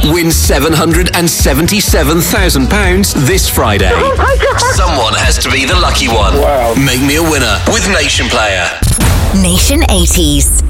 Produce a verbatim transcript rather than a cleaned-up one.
Win seven hundred seventy-seven thousand pounds this Friday. Oh my God. Someone has to be the lucky one. Wow. Make me a winner with Nation Player. Nation eighties.